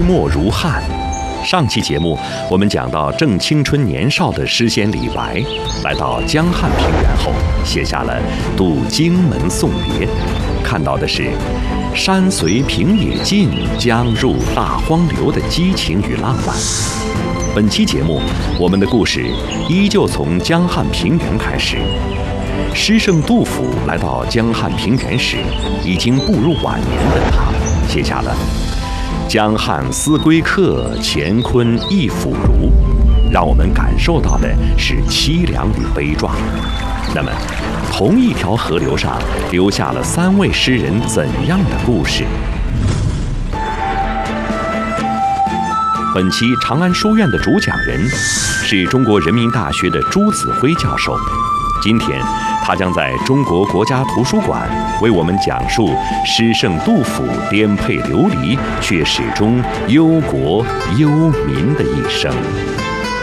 墨如汗。上期节目我们讲到，正青春年少的诗仙李白来到江汉平原后，写下了《渡荆门送别》，看到的是山随平野尽，江入大荒流的激情与浪漫。本期节目，我们的故事依旧从江汉平原开始。诗圣杜甫来到江汉平原时，已经步入晚年的他，写下了“江汉思归客，乾坤亦复如”，让我们感受到的是凄凉与悲壮。那么，同一条河流上留下了3位诗人怎样的故事？本期长安书院的主讲人是中国人民大学的朱子辉教授。今天，他将在中国国家图书馆为我们讲述诗圣杜甫颠沛流离却始终忧国忧民的一生。